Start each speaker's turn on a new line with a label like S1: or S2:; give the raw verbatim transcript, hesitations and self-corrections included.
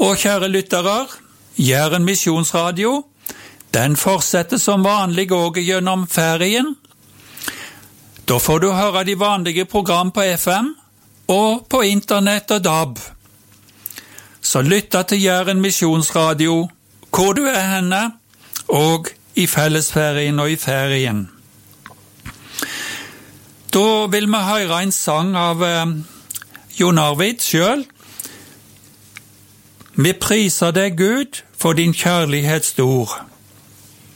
S1: Og kjære lyttere, Jæren Misjonsradio, den fortsetter som vanlig også gjennom ferien. Da får du høre de vanlige program på F M og på internett og D A B. Så lytta til Jæren Misjonsradio, hvor du er henne, og i fellesferien og i ferien. Da vil vi høre en sang av eh, Jon Arvid selv. Vi priser deg, Gud, for din kjærlighet stor.